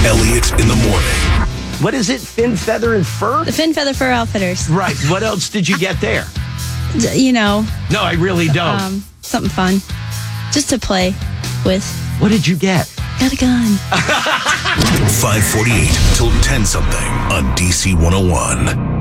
Elliot in the morning. What is it? Fin, feather, and fur? The Fin Feather Fur Outfitters. Right. What else did you get there? You know. No, I really don't. Something fun. Just to play with. What did you get? Got a gun. 548 till 10 something on DC 101.